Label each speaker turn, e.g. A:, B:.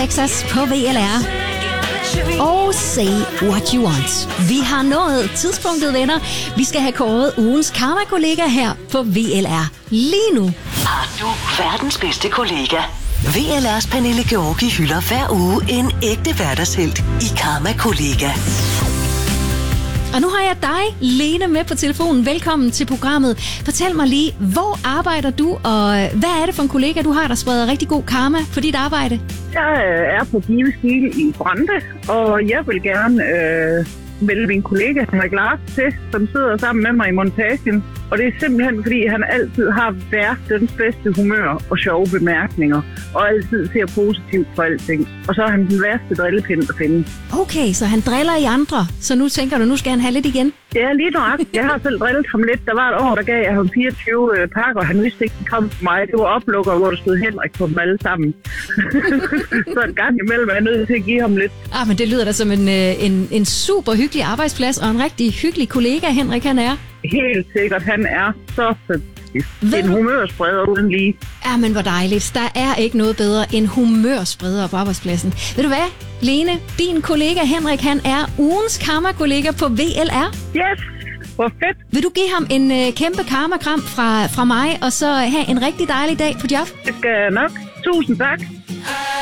A: Texas på VLR. Og Say What You Want. Vi har nået tidspunktet, venner. Vi skal have kåret ugens karma-kollega her på VLR. Lige nu.
B: Har du verdens bedste kollega? VLR's Pernille Georgi hylder hver uge en ægte hverdagshelt i Karma-kollega.
A: Og nu har jeg dig, Lene, med på telefonen. Velkommen til programmet. Fortæl mig lige, hvor arbejder du, og hvad er det for en kollega, du har, der spreder rigtig god karma på dit arbejde?
C: Jeg er på Givestil i Brande, og jeg vil gerne vælge min kollega Henrik Lars til, som sidder sammen med mig i montagen. Og det er simpelthen, fordi han altid har verdens bedste humør og sjove bemærkninger, og altid ser positivt på alting. Og så er han den værste drillepind at finde.
A: Okay, så han driller i andre, så nu tænker du, nu skal han have lidt igen?
C: Ja, lige nok. Jeg har selv drillet ham lidt. Der var et år, der gav jeg ham 24 pakker, og han vidste ikke, de kom for mig. Det var oplukker, hvor der stod Henrik på dem alle sammen. Så en gang imellem er jeg nødt til at give ham lidt.
A: Men det lyder da som en super hyggelig arbejdsplads, og en rigtig hyggelig kollega, Henrik han er.
C: Helt sikkert, han er så fantastisk. En humørspreder uden lige.
A: Ja, men hvor dejligt. Der er ikke noget bedre end humørspreder på arbejdspladsen. Ved du hvad, Lene? Din kollega Henrik, han er ugens karma-kollega på VLR.
C: Yes, hvor fedt.
A: Vil du give ham en kæmpe karma-kram fra mig, og så have en rigtig dejlig dag på job?
C: Det skal jeg nok. Tusind tak.